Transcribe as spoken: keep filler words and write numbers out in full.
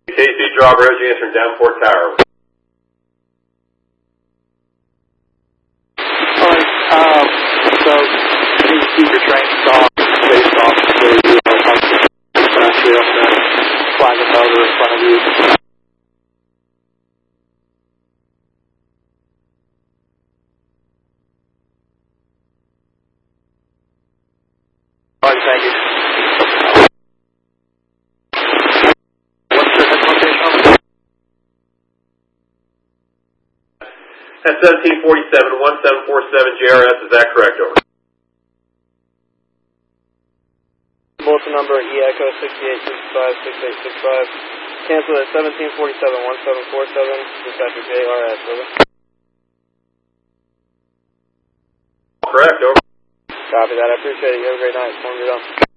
K C drop Rosie answering Downport Tower. Alright, um, so you need to keep your train stopped based off where you are coming from, flag a motor in front of you. Alright, thank you. What's the next location? At seventeen forty-seven, one seven four seven J R S, is that correct? Over. Bulletin number E Echo sixty-eight sixty-five sixty-eight sixty-five. Cancel at seventeen forty-seven, one seven four seven, dispatcher J R S, over. Correct, over. Copy that, I appreciate it. You have a great night. Form your own.